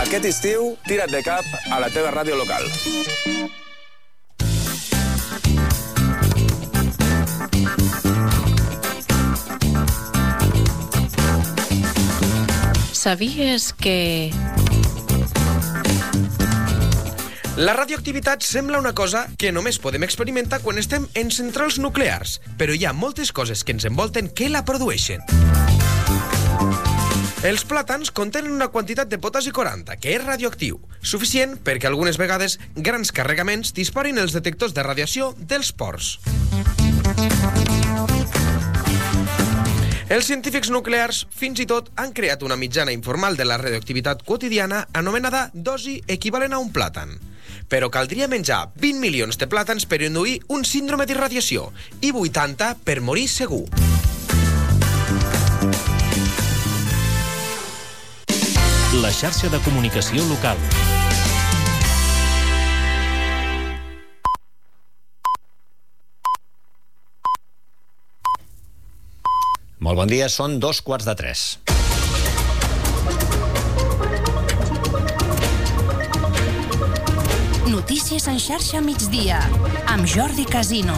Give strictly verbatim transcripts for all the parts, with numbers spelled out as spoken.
Aquest estiu, tira't de cap a la teva ràdio local. Sabies que... La radioactivitat sembla una cosa que només podem experimentar quan estem en centrals nuclears, però hi ha moltes coses que ens envolten que la produeixen. Els plàtans contenen una quantitat de potassi quaranta, que és radioactiu, suficient perquè algunes vegades grans carregaments disparin els detectors de radiació dels ports. Els científics nuclears fins i tot han creat una mitjana informal de la radioactivitat quotidiana anomenada dosi equivalent a un plàtan. Però caldria menjar vint milions de plàtans per induir un síndrome d'irradiació i vuitanta per morir segur. La xarxa de comunicació local. Molt bon dia, són dos quarts de tres. Notícies en xarxa migdia, amb Jordi Casino.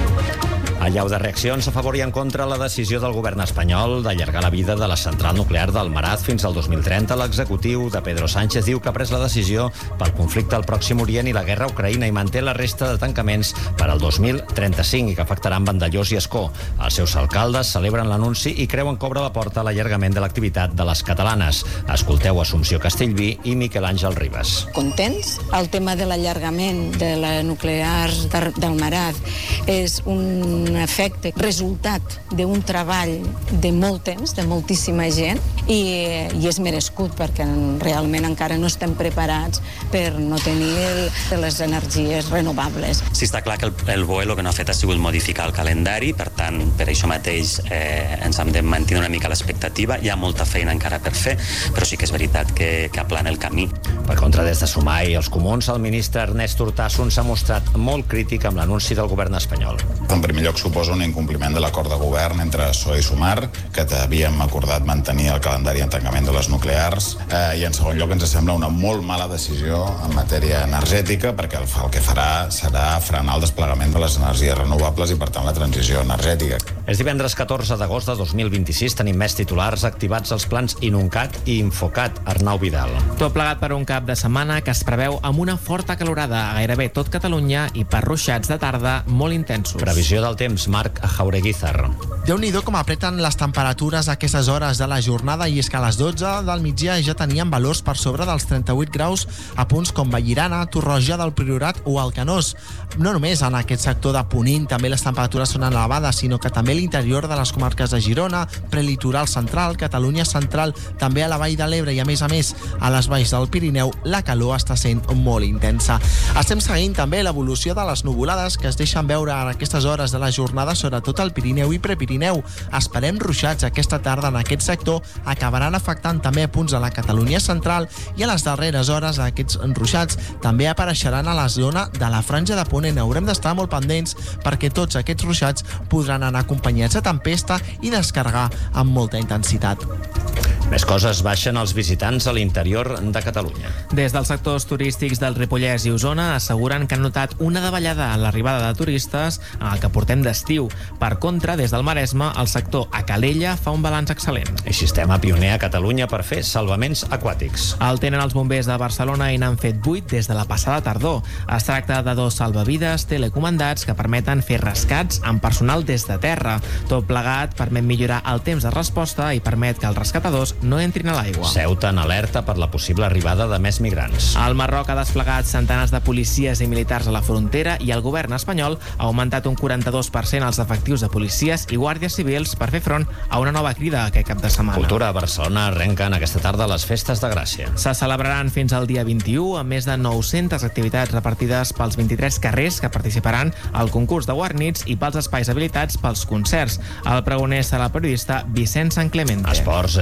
Allau de reaccions a favor i en contra la decisió del govern espanyol d'allargar la vida de la central nuclear d'Almaraz fins al dos mil trenta. L'executiu de Pedro Sánchez diu que ha pres la decisió pel conflicte al Pròxim Orient i la guerra a Ucraïna i manté la resta de tancaments per al dos mil trenta-cinc i que afectaran Vandellòs i Ascó. Els seus alcaldes celebren l'anunci i creuen que obre la porta a l'allargament de l'activitat de les catalanes. Escolteu Assumpció Castellví i Miquel Àngel Ribas. Contents? El tema de l'allargament de la nuclear d'Almaraz és un efecte, resultat d'un treball de molt temps, de moltíssima gent, i, i és merescut perquè realment encara no estem preparats per no tenir les energies renovables. Sí, està clar que el, el B O E el que no ha fet ha sigut modificar el calendari, per tant, per això mateix eh, ens hem de mantenir una mica l'expectativa. Hi ha molta feina encara per fer, però sí que és veritat que, que aplana el camí. Per contra, des de Sumar i els comuns, el ministre Ernest Urtasun s'ha mostrat molt crític amb l'anunci del govern espanyol. En primer lloc, suposa un incompliment de l'acord de govern entre P S O E i Sumar, que havíem acordat mantenir el calendari en tancament de les nuclears, eh, i en segon lloc ens sembla una molt mala decisió en matèria energètica, perquè el, el que farà serà frenar el desplegament de les energies renovables i per tant la transició energètica. És divendres catorze d'agost de dos mil vint-i-sis, tenim més titulars activats als plans Inuncat i Infocat. Arnau Vidal. Tot plegat per un cap de setmana que es preveu amb una forta calorada a gairebé tot Catalunya i per ruixats de tarda molt intensos. Previsió del temps, Marc Jaureguizar. Déu-n'hi-do com apreten les temperatures a aquestes hores de la jornada, i és que a les dotze del migdia ja tenien valors per sobre dels trenta-vuit graus a punts com Vallirana, Torroja del Priorat o Alcanós. No només en aquest sector de Ponent també les temperatures són elevades, sinó que també a l'interior de les comarques de Girona, prelitoral central, Catalunya central, també a la Vall de l'Ebre i a més a més a les valls del Pirineu la calor està sent molt intensa. Estem seguint també l'evolució de les nuvolades que es deixen veure en aquestes hores de la jornada, sobretot al Pirineu i Prepirineu. Esperem ruixats aquesta tarda en aquest sector, acabaran afectant també punts a la Catalunya central, i a les darreres hores aquests ruixats també apareixeran a la zona de la Franja de Ponent. Haurem d'estar molt pendents perquè tots aquests ruixats podran anar acompanyats de tempesta i descarregar amb molta intensitat. Més coses, baixen els visitants a l'interior de Catalunya. Des dels sectors turístics del Ripollès i Osona asseguren que han notat una davallada en l'arribada de turistes en el que portem d'estiu. Per contra, des del Maresme, el sector a Calella fa un balanç excel·lent. I sistema pioner a Catalunya per fer salvaments aquàtics. El tenen els bombers de Barcelona i n'han fet vuit des de la passada tardor. Es tracta de dos salvavides telecomandats que permeten fer rescats amb personal des de terra. Tot plegat permet millorar el temps de resposta i permet que els rescatadors no entrin a l'aigua. Ceuta en alerta per la possible arribada de més migrants. El Marroc ha desplegat centenars de policies i militars a la frontera i el govern espanyol ha augmentat un quaranta-dos per cent els efectius de policies i guàrdies civils per fer front a una nova crida aquest cap de setmana. Cultura a Barcelona arrenquen aquesta tarda les festes de Gràcia. Se celebraran fins al dia vint-i-u amb més de nou-centes activitats repartides pels vint-i-tres carrers que participaran al concurs de guarnits i pels espais habilitats pels concerts. El pregoner serà el periodista Vicent Sanclemente. Esports, Joel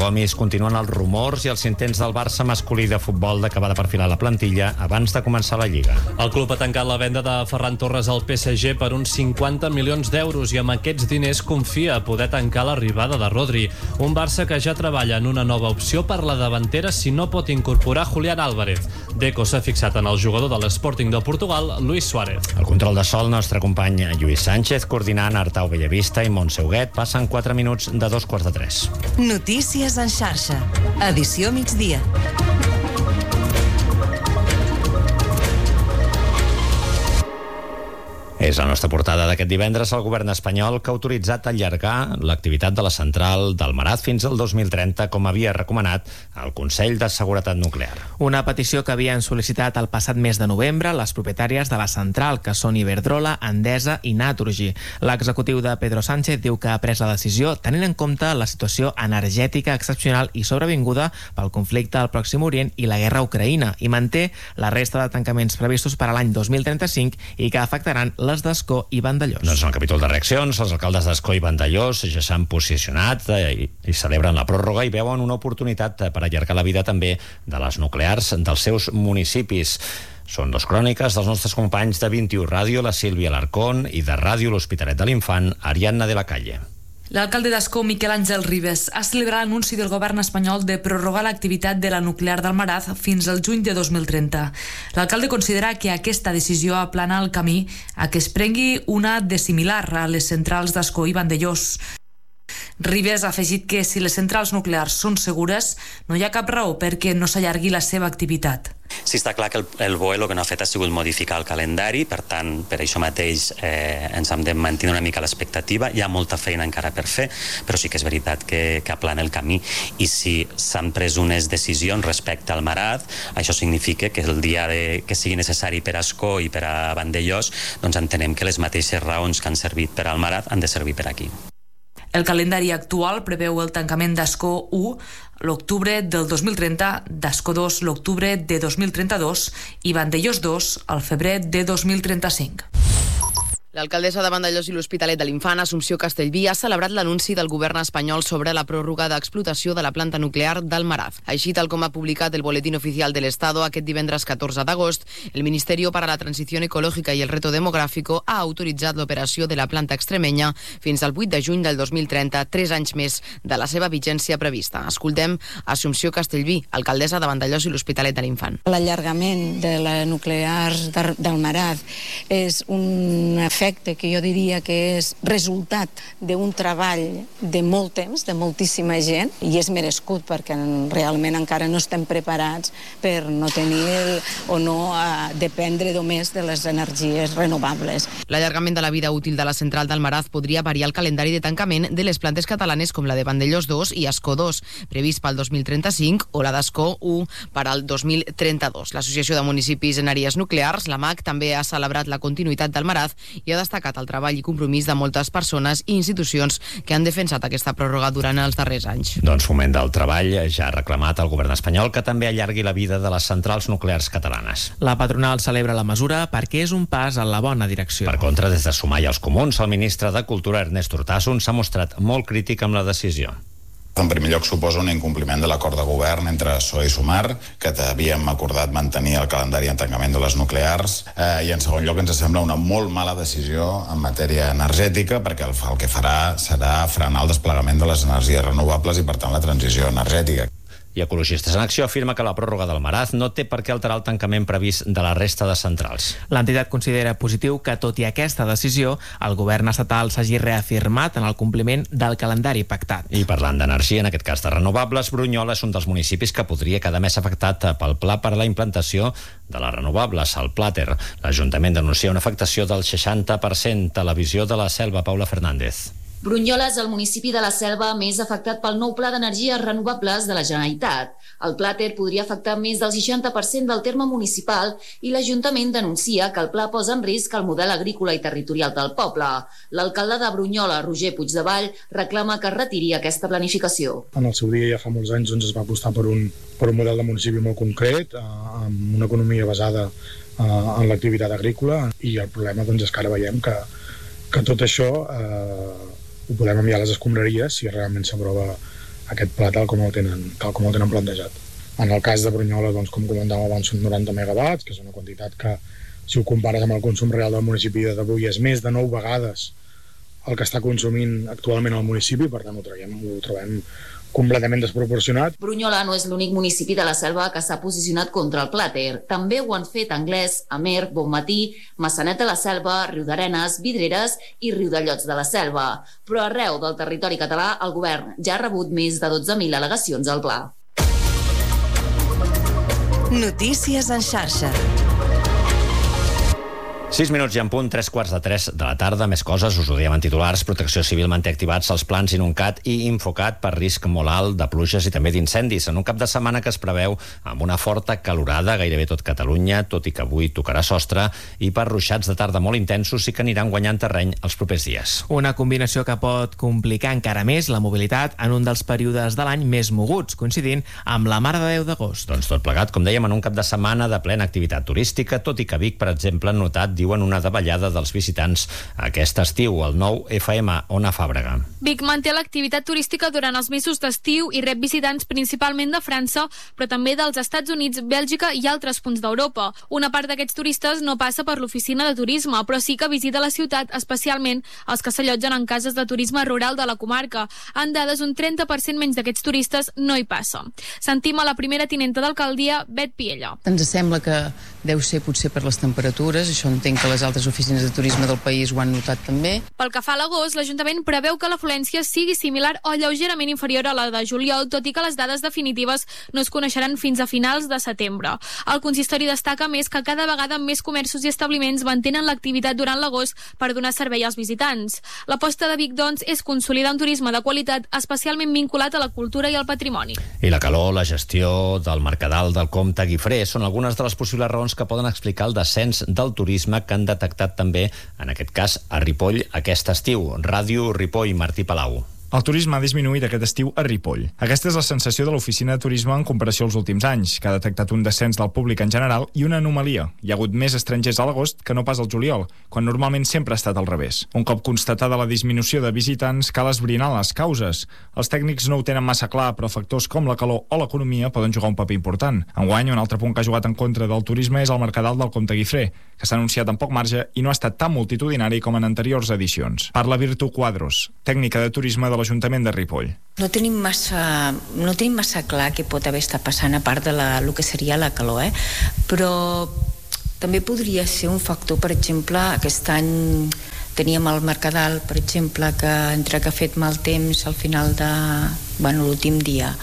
Gomis, continuen els rumors i els intents del Barça masculí de futbol d'acabar de perfilar la plantilla abans de començar la Lliga. El club ha tancat la venda de Ferran Torres al P S G per uns cinquanta milions d'euros i amb aquests diners confia a poder tancar l'arribada de Rodri. Un Barça que ja treballa en una nova opció per la davantera si no pot incorporar Julián Álvarez. Deco s'ha fixat en el jugador de l'Sporting de Portugal, Luis Suárez. El control de sol, nostre company Lluís Sánchez, coordinant Artau Bellavista i Montse Huguet. Passen quatre minuts de dos quarts de tres. Notícies en xarxa. Edició migdia. És la nostra portada d'aquest divendres. El govern espanyol que ha autoritzat allargar l'activitat de la central d'Almaraz fins al dos mil trenta, com havia recomanat el Consell de Seguretat Nuclear. Una petició que havien sol·licitat el passat mes de novembre les propietàries de la central, que són Iberdrola, Endesa i Naturgy. L'executiu de Pedro Sánchez diu que ha pres la decisió tenint en compte la situació energètica excepcional i sobrevinguda pel conflicte al Pròxim Orient i la guerra a Ucraïna, i manté la resta de tancaments previstos per a l'any dos mil trenta-cinc i que afectaran les d'Ascó i Vandellòs. Doncs en el capítol de reaccions, els alcaldes d'Ascó i Vandellòs ja s'han posicionat i, i celebren la pròrroga i veuen una oportunitat per allargar la vida també de les nuclears dels seus municipis. Són dos cròniques dels nostres companys de vint-i-u Ràdio, la Sílvia Alarcón, i de Ràdio L'Hospitalet de l'Infant, Ariadna de la Calle. L'alcalde d'Ascó, Miquel Àngel Ribes, ha celebrat l'anunci del govern espanyol de prorrogar l'activitat de la nuclear d'Almaraz fins al juny de dos mil trenta. L'alcalde considera que aquesta decisió aplana el camí a que es prengui una de similar a les centrals d'Ascó i Vandellòs. Ribes ha afegit que si les centrals nuclears són segures, no hi ha cap raó perquè no s'allargui la seva activitat. Sí, està clar que el, el B O E el que no ha fet ha sigut modificar el calendari, per tant, per això mateix eh, ens hem de mantenir una mica l'expectativa. Hi ha molta feina encara per fer, però sí que és veritat que, que aplana el camí. I si s'han pres unes decisions respecte al Maraz, això significa que el dia de, que sigui necessari per a Ascó i per a Vandellòs, doncs entenem que les mateixes raons que han servit per al Maraz han de servir per aquí. El calendari actual preveu el tancament d'Ascó u l'octubre del dos mil trenta, d'Ascó dos l'octubre de dos mil trenta-dos i Vandellòs dos al febrer de dos mil trenta-cinc. L'alcaldessa de Vandellòs i l'Hospitalet de l'Infant, Assumpció Castellví, ha celebrat l'anunci del govern espanyol sobre la pròrroga d'explotació de la planta nuclear d'Almaraz. Així, tal com ha publicat el Boletín Oficial del Estado aquest divendres catorze d'agost, el Ministerio para la Transición Ecológica y el Reto Demográfico ha autoritzat l'operació de la planta extremenya fins al vuit de juny del dos mil trenta, tres anys més de la seva vigència prevista. Escoltem Assumpció Castellví, alcaldessa de Vandellòs i l'Hospitalet de l'Infant. L'allargament de la nuclear d'Almaraz és un efecte que jo diria que és resultat d'un treball de molt temps, de moltíssima gent, i és merescut perquè realment encara no estem preparats per no tenir el, o no a dependre només de les energies renovables. L'allargament de la vida útil de la central d'Almaraz podria variar el calendari de tancament de les plantes catalanes com la de Vandellòs dos i Ascó dos, previst pel dos mil trenta-cinc, o la d'Ascó u per al dos mil trenta-dos. L'Associació de Municipis en Àrees Nuclears, la M A C, també ha celebrat la continuïtat d'Almaraz i ha destacat el treball i compromís de moltes persones i institucions que han defensat aquesta pròrroga durant els darrers anys. Doncs Foment del Treball ja ha reclamat al govern espanyol que també allargui la vida de les centrals nuclears catalanes. La patronal celebra la mesura perquè és un pas en la bona direcció. Per contra, des de Sumar i els Comuns, el ministre de Cultura, Ernest Urtasun, s'ha mostrat molt crític amb la decisió. En primer lloc, suposa un incompliment de l'acord de govern entre P S O E i Sumar, que havíem acordat mantenir el calendari en tancament de les nuclears, eh, i en segon lloc ens sembla una molt mala decisió en matèria energètica, perquè el, el que farà serà frenar el desplegament de les energies renovables i, per tant, la transició energètica. I Ecologistes en Acció afirma que la pròrroga del Maraz no té per què alterar el tancament previst de la resta de centrals. L'entitat considera positiu que, tot i aquesta decisió, el govern estatal s'hagi reafirmat en el compliment del calendari pactat. I parlant d'energia, en aquest cas de renovables, Brunyola és un dels municipis que podria quedar més afectat pel pla per a la implantació de les renovables, el Plàter. L'Ajuntament denuncia una afectació del seixanta per cent. Televisió de la Selva, Paula Fernández. Brunyola és el municipi de la Selva més afectat pel nou pla d'energies renovables de la Generalitat. El Plàter podria afectar més del seixanta per cent del terme municipal i l'Ajuntament denuncia que el pla posa en risc el model agrícola i territorial del poble. L'alcalde de Brunyola, Roger Puigdevall, reclama que es retiri aquesta planificació. En el seu dia, ja fa molts anys, doncs, es va apostar per un, per un model de municipi molt concret, eh, amb una economia basada eh, en l'activitat agrícola, i el problema doncs, és que ara veiem que, que tot això eh, ho podem enviar a les escombraries si realment s'aprova aquest pla tal com el tenen, tal com el tenen plantejat. En el cas de Brunyola, doncs, com comentàvem abans, són noranta megawatts, que és una quantitat que, si ho compares amb el consum real del municipi d'avui, és més de nou vegades el que està consumint actualment el municipi, per tant ho trobem, ho trobem completament desproporcionat. Brunyola no és l'únic municipi de la Selva que s'ha posicionat contra el plàter. També ho han fet Anglès, Amer, Bonmatí, Maçanet de la Selva, Riudarenes, Vidreres i Riudellots de la Selva. Però arreu del territori català el govern ja ha rebut més de dotze mil al·legacions al pla. Notícies en xarxa. sis minuts i en punt, tres quarts de tres de la tarda. Més coses, us ho diem en titulars. Protecció Civil manté activats els plans Inuncat i Infocat per risc molt alt de pluges i també d'incendis. En un cap de setmana que es preveu amb una forta calorada gairebé tot Catalunya, tot i que avui tocarà sostre, i per ruixats de tarda molt intensos i que aniran guanyant terreny els propers dies. Una combinació que pot complicar encara més la mobilitat en un dels períodes de l'any més moguts, coincidint amb la Mare de Déu d'agost. Doncs tot plegat, com dèiem, en un cap de setmana de plena activitat turística, tot i que Vic, per exemple, han notat, diuen, una davallada dels visitants aquest estiu. El nou F M, Ona Fàbrega. Vic manté l'activitat turística durant els mesos d'estiu i rep visitants principalment de França, però també dels Estats Units, Bèlgica i altres punts d'Europa. Una part d'aquests turistes no passa per l'oficina de turisme, però sí que visita la ciutat, especialment els que s'allotgen en cases de turisme rural de la comarca. En dades, un trenta per cent menys d'aquests turistes no hi passa. Sentim a la primera tinenta d'alcaldia, Bet Piella. Ens sembla que deu ser potser per les temperatures, això entenc que les altres oficines de turisme del país ho han notat també. Pel que fa a l'agost, l'Ajuntament preveu que l'afluència sigui similar o lleugerament inferior a la de juliol, tot i que les dades definitives no es coneixeran fins a finals de setembre. El consistori destaca més que cada vegada més comerços i establiments mantenen l'activitat durant l'agost per donar servei als visitants. L'aposta de Vic, doncs, és consolidar un turisme de qualitat especialment vinculat a la cultura i al patrimoni. I la calor, la gestió del Mercadal del Comte Guifré són algunes de les possibles raons que poden explicar el descens del turisme que han detectat també, en aquest cas, a Ripoll aquest estiu. Ràdio Ripoll, Martí Palau. El turisme ha disminuït aquest estiu a Ripoll. Aquesta és la sensació de l'oficina de turisme en comparació als últims anys, que ha detectat un descens del públic en general i una anomalia. Hi ha hagut més estrangers a l'agost que no pas al juliol, quan normalment sempre ha estat al revés. Un cop constatada la disminució de visitants, cal esbrinar les causes. Els tècnics no ho tenen massa clar, però factors com la calor o l'economia poden jugar un paper important. Enguany, un altre punt que ha jugat en contra del turisme és el Mercadal del Comte Guifré, que s'ha anunciat amb poc marge i no ha estat tan multitudinari com en anteriors edicions. Parla Virtu Quadros, tècnica de turisme de l'Ajuntament de Ripoll. No tenim massa, no tenim massa clar què pot haver estat passant, a part de la, el que seria la calor, eh? Però també podria ser un factor, per exemple, aquest any teníem el Mercadal, per exemple, que entre que ha fet mal temps al final de bueno, l'últim dia,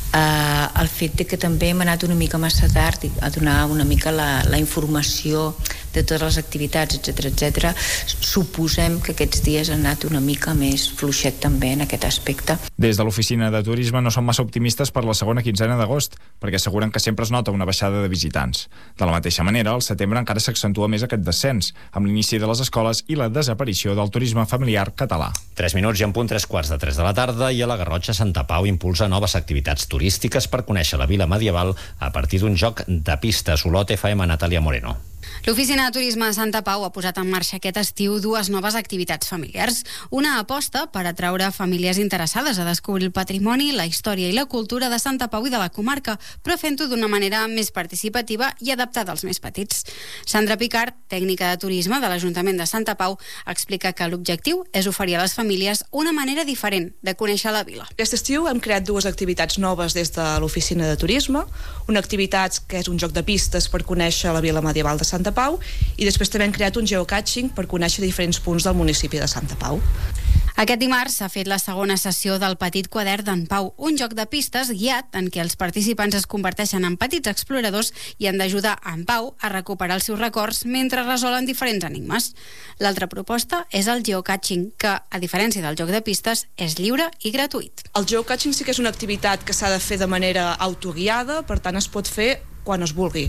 eh, el fet de que també hem anat una mica massa tard a donar una mica la, la informació de totes les activitats, etcètera, etcètera. Suposem que aquests dies han anat una mica més fluixet també en aquest aspecte. Des de l'oficina de turisme no són massa optimistes per la segona quinzena d'agost, perquè asseguren que sempre es nota una baixada de visitants. De la mateixa manera, al setembre encara s'accentua més aquest descens, amb l'inici de les escoles i la desaparició del turisme familiar català. tres minuts i en punt, tres quarts de tres de la tarda, i a la Garrotxa Santa Pau impulsa noves activitats turístiques per conèixer la vila medieval a partir d'un joc de pistes. Olot F M, Natàlia Moreno. L'Oficina de Turisme de Santa Pau ha posat en marxa aquest estiu dues noves activitats familiars. Una aposta per atraure famílies interessades a descobrir el patrimoni, la història i la cultura de Santa Pau i de la comarca, però fent-ho d'una manera més participativa i adaptada als més petits. Sandra Picard, tècnica de turisme de l'Ajuntament de Santa Pau, explica que l'objectiu és oferir a les famílies una manera diferent de conèixer la vila. Aquest estiu hem creat dues activitats noves des de l'Oficina de Turisme. Una activitat que és un joc de pistes per conèixer la vila medieval de Santa Pau, i després també hem creat un geocaching per conèixer diferents punts del municipi de Santa Pau. Aquest dimarts s'ha fet la segona sessió del Petit Quadern d'en Pau, un joc de pistes guiat en què els participants es converteixen en petits exploradors i han d'ajudar en Pau a recuperar els seus records mentre resolen diferents enigmes. L'altra proposta és el geocaching, que, a diferència del joc de pistes, és lliure i gratuït. El geocaching sí que és una activitat que s'ha de fer de manera autoguiada, per tant es pot fer quan es vulgui.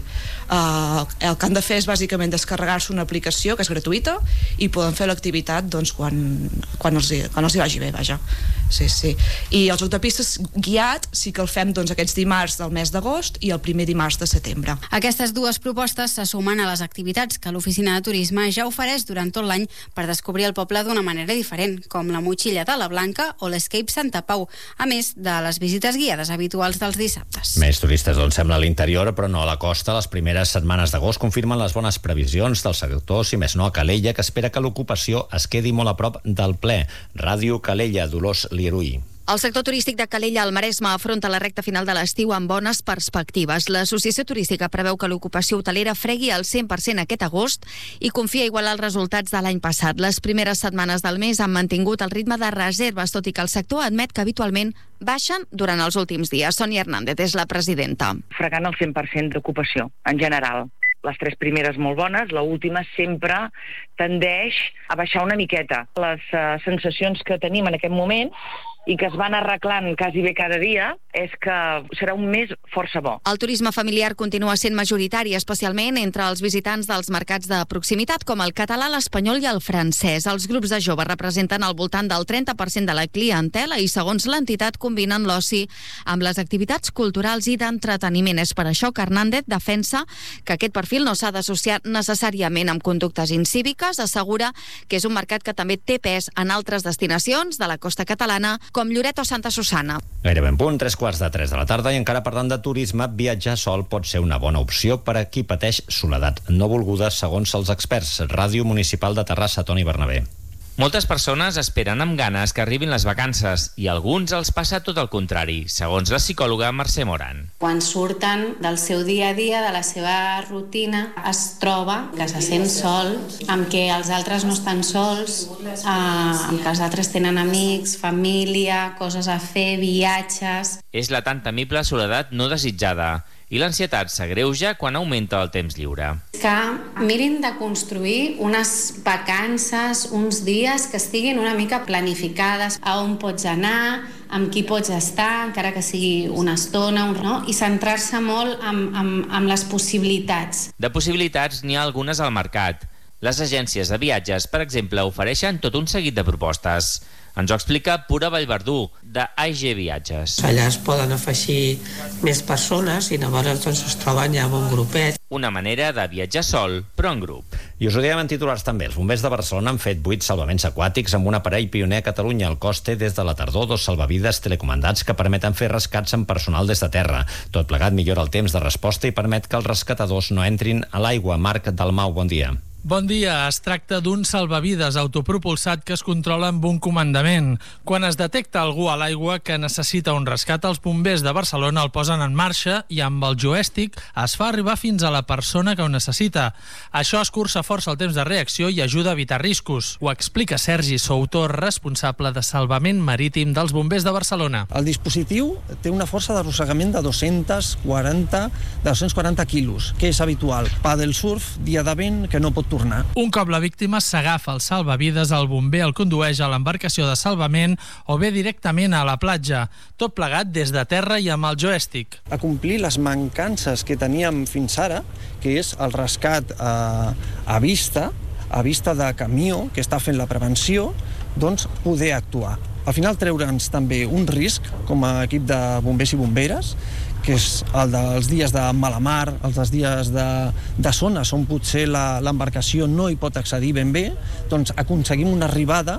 Uh, el que han de fer és bàsicament descarregar-se una aplicació que és gratuïta i poden fer l'activitat doncs, quan, quan, els hi, quan els hi vagi bé, vaja. Sí, sí. I el joc de pistes guiat sí que el fem doncs, aquests dimarts del mes d'agost i el primer dimarts de setembre. Aquestes dues propostes se sumen a les activitats que l'Oficina de Turisme ja ofereix durant tot l'any per descobrir el poble d'una manera diferent, com la Motxilla de la Blanca o l'Escape Santa Pau, a més de les visites guiades habituals dels dissabtes. Més turistes, doncs, sembla a l'interior, però no a la costa. Les primeres setmanes d'agost confirmen les bones previsions del sector, si més no a Calella, que espera que l'ocupació es quedi molt a prop del ple. Ràdio Calella, Dolors Lieruí. El sector turístic de Calella al Maresme afronta la recta final de l'estiu amb bones perspectives. L'Associació Turística preveu que l'ocupació hotelera fregui al cent per cent aquest agost i confia igualar els resultats de l'any passat. Les primeres setmanes del mes han mantingut el ritme de reserves, tot i que el sector admet que habitualment baixen durant els últims dies. Sònia Hernández és la presidenta. Fregant el cent per cent d'ocupació, en general. Les tres primeres molt bones, l'última sempre tendeix a baixar una miqueta. Les uh, sensacions que tenim en aquest moment i que es van arreglant quasi bé cada dia és que serà un mes força bo. El turisme familiar continua sent majoritari, especialment entre els visitants dels mercats de proximitat com el català, l'espanyol i el francès. Els grups de joves representen al voltant del trenta per cent de la clientela i, segons l'entitat, combinen l'oci amb les activitats culturals i d'entreteniment. És per això que Hernández defensa que aquest perfil no s'ha d'associar necessàriament amb conductes incíviques. Assegura que és un mercat que també té pes en altres destinacions de la costa catalana, com Lloret o Santa Susana. Gairebé en punt, tres quarts de tres de la tarda, i encara parlant de turisme, viatjar sol pot ser una bona opció per a qui pateix soledat no volguda, segons els experts. Ràdio Municipal de Terrassa, Toni Bernabé. Moltes persones esperen amb ganes que arribin les vacances i a alguns els passa tot el contrari, segons la psicòloga Mercè Moran. Quan surten del seu dia a dia, de la seva rutina, es troba que se sent sol, amb què els altres no estan sols, eh, amb que els altres tenen amics, família, coses a fer, viatges... És la tan temible soledat no desitjada i l'ansietat s'agreuja quan augmenta el temps lliure. Que mirin de construir unes vacances, uns dies que estiguin una mica planificades, a on pots anar, amb qui pots estar, encara que sigui una estona, un, no? I centrar-se molt amb, amb, amb les possibilitats. De possibilitats n'hi ha algunes al mercat. Les agències de viatges, per exemple, ofereixen tot un seguit de propostes. Ens ho explica Pura Vallverdú, de A I G Viatges. Allà es poden afegir més persones i llavors doncs, es troben ja amb un grupet. Una manera de viatjar sol, però en grup. I us ho diem en titulars també. Els bombers de Barcelona han fet vuit salvaments aquàtics amb un aparell pioner a Catalunya. Al cos té des de la tardor dos salvavides telecomandats que permeten fer rescats amb personal des de terra. Tot plegat millora el temps de resposta i permet que els rescatadors no entrin a l'aigua. Marc Dalmau, bon dia. Bon dia. Es tracta d'un salvavides autopropulsat que es controla amb un comandament. Quan es detecta algú a l'aigua que necessita un rescat, els bombers de Barcelona el posen en marxa i amb el joèstic es fa arribar fins a la persona que ho necessita. Això escurça força el temps de reacció i ajuda a evitar riscos. Ho explica Sergi Souto, responsable de salvament marítim dels bombers de Barcelona. El dispositiu té una força d'arrossegament de dos-cents quaranta, de dos-cents quaranta quilos, que és habitual. Paddle surf, dia de vent, que no pot tornar. Un cop la víctima s'agafa el salvavides, el bomber el condueix a l'embarcació de salvament o bé directament a la platja, tot plegat des de terra i amb el joèstic. A complir les mancances que teníem fins ara, que és el rescat a, a vista, a vista de camió que està fent la prevenció, doncs poder actuar. Al final treure'ns també un risc com a equip de bombers i bomberes, que és el dels dies de mala mar, els dels dies de, de zones on potser l'embarcació no hi pot accedir ben bé, doncs aconseguim una arribada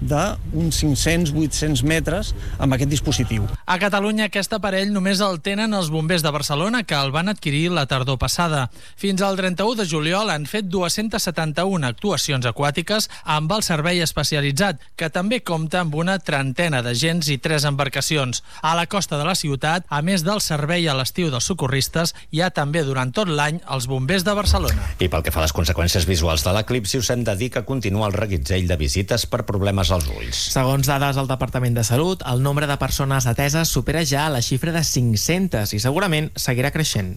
d'uns cinc-cents a vuit-cents metres amb aquest dispositiu. A Catalunya aquest aparell només el tenen els bombers de Barcelona, que el van adquirir la tardor passada. Fins al trenta-u de juliol han fet dues-centes setanta-una actuacions aquàtiques amb el servei especialitzat, que també compta amb una trentena d'agents i tres embarcacions. A la costa de la ciutat, a més del servei a l'estiu dels socorristes, hi ha també durant tot l'any els bombers de Barcelona. I pel que fa a les conseqüències visuals de l'eclipsi, us hem de dir que continua el reguitzell de visites per problemes als ulls. Segons dades del Departament de Salut, el nombre de persones ateses supera ja la xifra de cinc-centes i segurament seguirà creixent.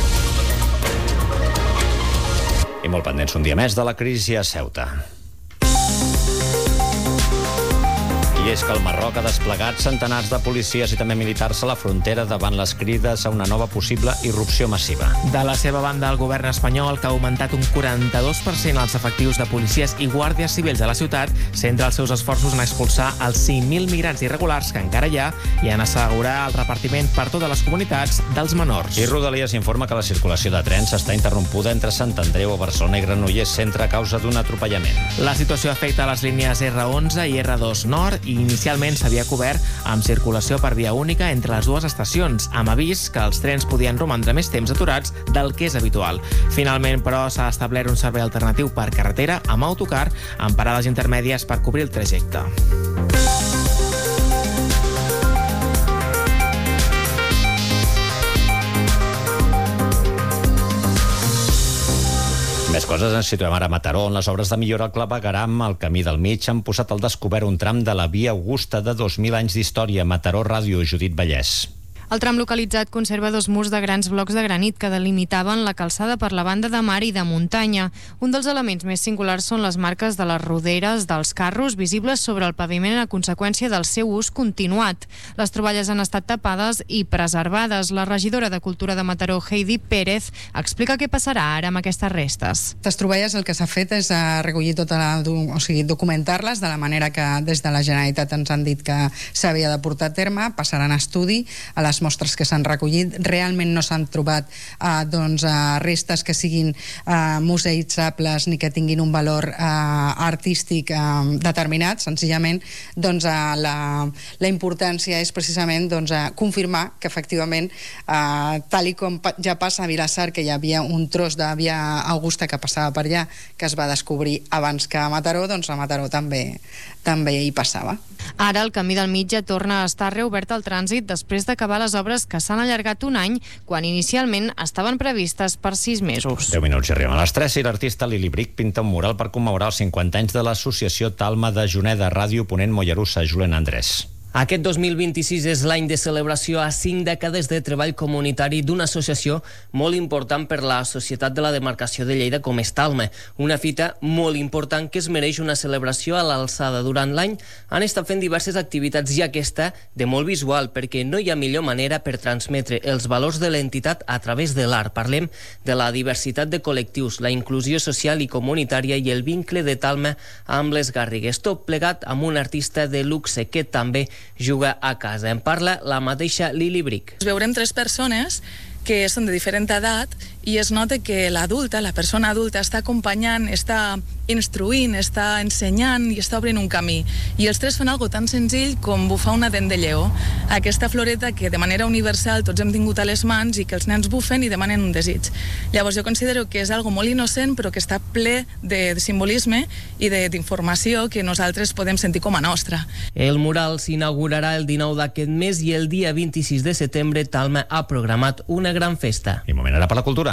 I molt pendents un dia més de la crisi a Ceuta. I I és que el Marroc ha desplegat centenars de policies i també militars a la frontera davant les crides a una nova possible irrupció massiva. De la seva banda, el govern espanyol, que ha augmentat un quaranta-dos per cent els efectius de policies i guàrdies civils a la ciutat, centra els seus esforços en expulsar els cinc mil migrants irregulars que encara hi ha i en assegurar el repartiment per totes les comunitats dels menors. I Rodalies informa que la circulació de trens està interrompuda entre Sant Andreu a Barcelona i Granollers Centre a causa d'un atropellament. La situació afecta les línies erre onze i erre dos Nord i inicialment s'havia cobert amb circulació per via única entre les dues estacions, amb avís que els trens podien romandre més temps aturats del que és habitual. Finalment, però, s'ha establert un servei alternatiu per carretera amb autocar amb parades intermèdies per cobrir el trajecte. Més coses, ens situem ara a Mataró, on les obres de millora al clavegueram al camí del mig han posat al descobert un tram de la Via Augusta de dos mil anys d'història. Mataró Ràdio, Judit Vallès. El tram localitzat conserva dos murs de grans blocs de granit que delimitaven la calçada per la banda de mar i de muntanya. Un dels elements més singulars són les marques de les roderes dels carros visibles sobre el paviment a conseqüència del seu ús continuat. Les troballes han estat tapades i preservades. La regidora de Cultura de Mataró, Heidi Pérez, explica què passarà ara amb aquestes restes. Aquestes troballes el que s'ha fet és recollir tota la, o sigui, documentar-les de la manera que des de la Generalitat ens han dit que s'havia de portar a terme, passaran a estudi a les mostres que s'han recollit. Realment no s'han trobat eh, doncs, eh, restes que siguin eh, museïtzables ni que tinguin un valor eh, artístic eh, determinat. Senzillament doncs, eh, la, la importància és precisament doncs, eh, confirmar que efectivament eh, tal i com ja passa a Vilassar, que hi havia un tros de Via Augusta que passava per allà, que es va descobrir abans que a Mataró, doncs a Mataró també, també hi passava. Ara el camí del mig ja torna a estar reobert al trànsit després d'acabar les obres que s'han allargat un any quan inicialment estaven previstes per sis mesos. deu minuts i arribem a les tres i l'artista Lili Brick pinta un mural per commemorar els cinquanta anys de l'associació Talma de Juneda, Ràdio Ponent Mollerussa. Julen Andrés. Aquest dos mil vint-i-sis és l'any de celebració a cinc dècades de treball comunitari d'una associació molt important per la societat de la demarcació de Lleida com és Talma. Una fita molt important que es mereix una celebració a l'alçada. Durant l'any han estat fent diverses activitats i aquesta de molt visual perquè no hi ha millor manera per transmetre els valors de l'entitat a través de l'art. Parlem de la diversitat de col·lectius, la inclusió social i comunitària i el vincle de Talma amb les Garrigues. Tot plegat amb un artista de luxe que també juga a casa. En parla la mateixa Lili Brick. Veurem tres persones que són de diferent edat i es nota que l'adulta, la persona adulta, està acompanyant, està instruint, està ensenyant i està obrint un camí. I els tres fan algo tan senzill com bufar una dent de lleó. Aquesta floreta que de manera universal tots hem tingut a les mans i que els nens bufen i demanen un desig. Llavors jo considero que és algo molt innocent però que està ple de, de simbolisme i d'informació que nosaltres podem sentir com a nostra. El mural s'inaugurarà el dinou d'aquest mes i el dia vint-i-sis de setembre Talma ha programat una gran festa. I moment ara per la cultura.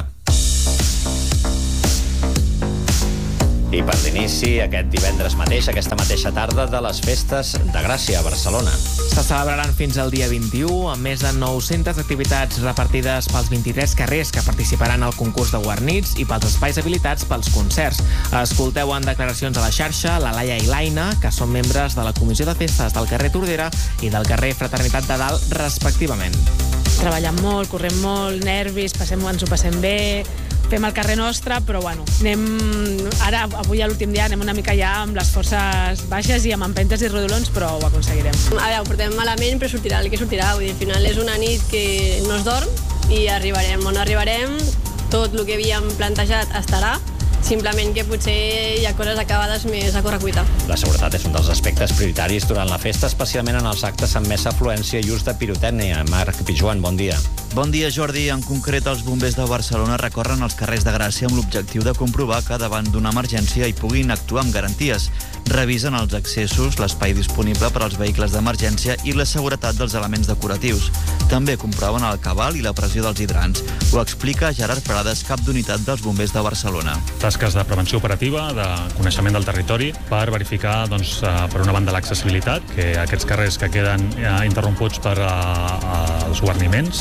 I per l'inici, aquest divendres mateix, aquesta mateixa tarda, de les festes de Gràcia a Barcelona. Se celebraran fins al dia vint-i-u, amb més de nou-centes activitats repartides pels vint-i-tres carrers que participaran al concurs de guarnits i pels espais habilitats pels concerts. Escolteu en declaracions a la xarxa la Laia i l'Aina, que són membres de la Comissió de Festes del carrer Tordera i del carrer Fraternitat de Dalt, respectivament. Treballant molt, correm molt, nervis, passem, ens ho passem bé, fem el carrer nostre, però bueno, anem, ara, avui a l'últim dia, anem una mica ja amb les forces baixes i amb empentes i rodolons, però ho aconseguirem. A veure, ho portem malament, però sortirà el que sortirà. Vull dir, al final és una nit que no es dorm i arribarem on arribarem, tot el que havíem plantejat estarà, simplement que potser hi ha coses acabades més a correcuita. La seguretat és un dels aspectes prioritaris durant la festa, especialment en els actes amb més afluència i ús de pirotècnia. Marc Pijuan, bon dia. Bon dia, Jordi. En concret, els bombers de Barcelona recorren els carrers de Gràcia amb l'objectiu de comprovar que davant d'una emergència hi puguin actuar amb garanties. Revisen els accessos, l'espai disponible per als vehicles d'emergència i la seguretat dels elements decoratius. També comproven el cabal i la pressió dels hidrants. Ho explica Gerard Prades, cap d'unitat dels bombers de Barcelona. Tasques de prevenció operativa, de coneixement del territori, per verificar, doncs, per una banda, l'accessibilitat, que aquests carrers que queden interromputs per uh, els guarniments, doncs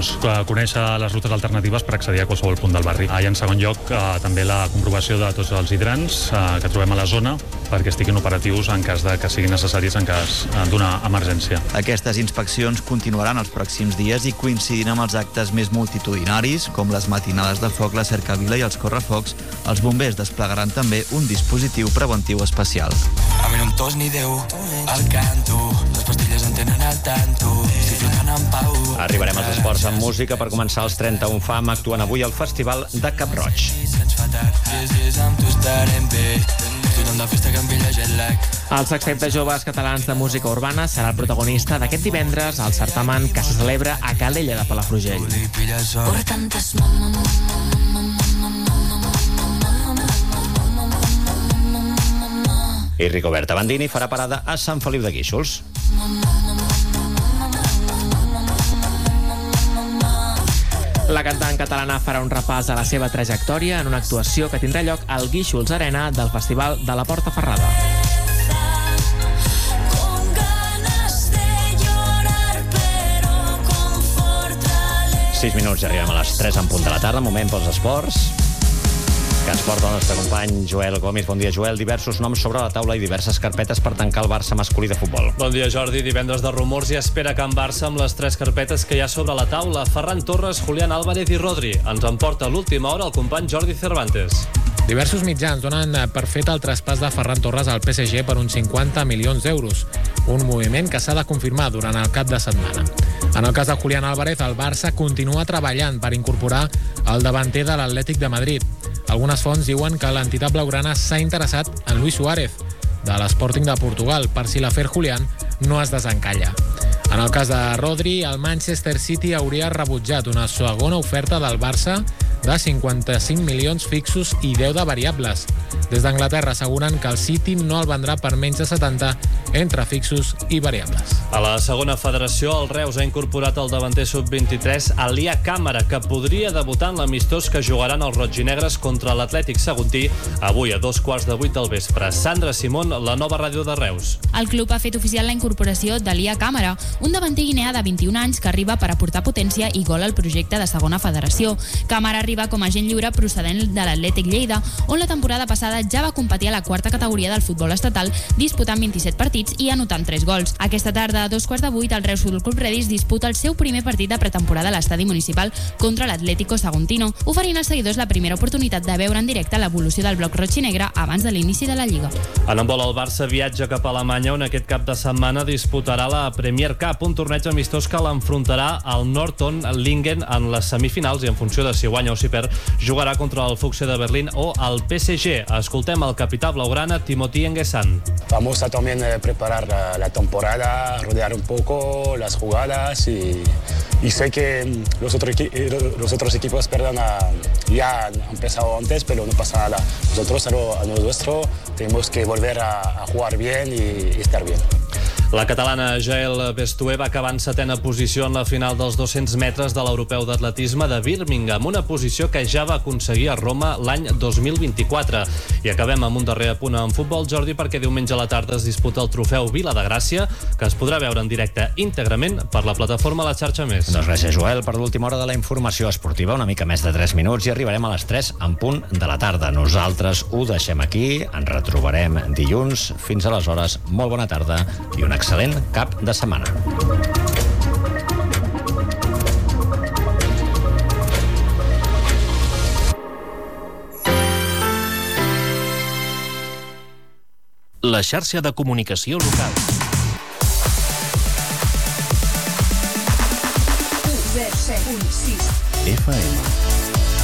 doncs, conèixer les rutes alternatives per accedir a qualsevol punt del barri. I en segon lloc, eh, també la comprovació de tots els hidrants eh, que trobem a la zona perquè estiguin operatius en cas de que siguin necessaris en cas d'una emergència. Aquestes inspeccions continuaran els pròxims dies i coincidint amb els actes més multitudinaris, com les matinades de foc, la cercavila i els correfocs, els bombers desplegaran també un dispositiu preventiu especial. A mi no em tos ni Déu, al canto, les pastilles en tenen al tanto, si flipen en pau. Arribarem als esports amb música per començar els trenta-un Fam, actuen avui al Festival de Cap Roig. El sextet de joves catalans de música urbana serà el protagonista d'aquest divendres al certamen que se celebra a Calella de Palafrugell. I Rigoberta Bandini farà parada a Sant Feliu de Guíxols. La cantant catalana farà un repàs a la seva trajectòria en una actuació que tindrà lloc al Guíxols Arena del Festival de la Porta Ferrada. sis minuts i arribem a les tres en punt de la tarda, moment pels esports, que ens porta el nostre company Joel Gomis. Bon dia, Joel. Diversos noms sobre la taula i diverses carpetes per tancar el Barça masculí de futbol. Bon dia, Jordi. Divendres de rumors i espera Can Barça amb les tres carpetes que hi ha sobre la taula. Ferran Torres, Julián Álvarez i Rodri. Ens emporta a l'última hora el company Jordi Cervantes. Diversos mitjans donen per fet el traspàs de Ferran Torres al P S G per uns cinquanta milions d'euros, un moviment que s'ha de confirmar durant el cap de setmana. En el cas de Julián Álvarez, el Barça continua treballant per incorporar el davanter de l'Atlètic de Madrid. Algunes fonts diuen que l'entitat blaugrana s'ha interessat en Luis Suárez, de l'Sporting de Portugal, per si l'afer Julián no es desencalla. En el cas de Rodri, el Manchester City hauria rebutjat una segona oferta del Barça de cinquanta-cinc milions fixos i deu de variables. Des d'Anglaterra asseguren que el City no el vendrà per menys de setanta entre fixos i variables. A la segona federació, el Reus ha incorporat el davanter sub vint-i-tres Alia Càmara, que podria debutar en l'amistós que jugaran els roig-i-negres contra l'Atlètic Saguntí avui a dos quarts de vuit del vespre. Sandra Simón, la nova ràdio de Reus. El club ha fet oficial la incorporació d'Alia Càmara, un davanter guineà de vint-i-un anys que arriba per aportar potència i gol al projecte de segona federació. Càmara arriba com a agent lliure procedent de l'Atlètic Lleida, on la temporada passada ja va competir a la quarta categoria del futbol estatal, disputant vint-i-set partits i anotant tres gols. Aquesta tarda, a dos quarts de vuit, el Reus Futbol Club Redis disputa el seu primer partit de pretemporada a l'estadi municipal contra l'Atlético Saguntino, oferint als seguidors la primera oportunitat de veure en directe l'evolució del bloc roig i negre abans de l'inici de la Lliga. En handbol, el Barça viatja cap a Alemanya, on aquest cap de setmana disputarà la Premier Cup, un torneig amistós que l'enfrontarà al Norton Lingen en les semifinals i en funció de si guanya o si perd, jugarà contra el Fuchsia de Berlín o el P S G. Escoltem el capità blaugrana Timothy Enguessan. Vamos a también eh, preparar la, la temporada, rodear un poco las jugadas y, y sé que los, otro, los otros equipos perdón, a, ya han empezado antes, pero no pasa nada. Nosotros a lo, a lo nuestro tenemos que volver a, a jugar bien y, y estar bien. La catalana Jael Bestué va acabar en setena posició en la final dels dos-cents metres de l'Europeu d'Atletisme de Birmingham, una posició que ja va aconseguir a Roma l'any dos mil vint-i-quatre. I acabem amb un darrer apunt en futbol, Jordi, perquè diumenge a la tarda es disputa el trofeu Vila de Gràcia, que es podrà veure en directe íntegrament per la plataforma La Xarxa Més. Doncs gràcies, Joel, per l'última hora de la informació esportiva, una mica més de tres minuts, i arribarem a les tres en punt de la tarda. Nosaltres ho deixem aquí, ens retrobarem dilluns. Fins aleshores, molt bona tarda i una excel·lent cap de setmana. La xarxa de comunicació local. U zero set punt sis F M.